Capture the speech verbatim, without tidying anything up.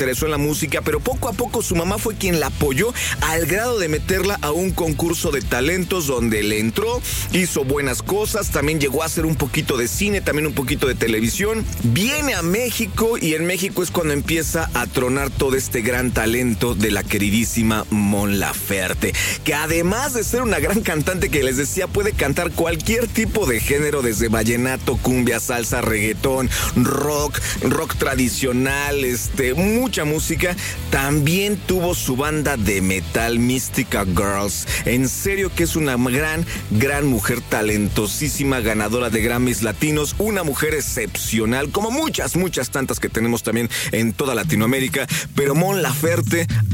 interesó en la música, pero poco a poco su mamá fue quien la apoyó al grado de meterla a un concurso de talentos donde le entró, hizo buenas cosas, también llegó a hacer un poquito de cine, también un poquito de televisión. Viene a México y en México es cuando empieza a tronar todo este gran talento de la queridísima Mon Laferte, que además de ser una gran cantante, que les decía, puede cantar cualquier tipo de género, desde vallenato, cumbia, salsa, reggaetón, rock, rock tradicional, este, mucha música. También tuvo su banda de metal, Mystica Girls. En serio que es una gran, gran mujer talentosísima, ganadora de Grammys latinos, una mujer excepcional, como muchas, muchas tantas que tenemos también en toda Latinoamérica. Pero Mon Laferte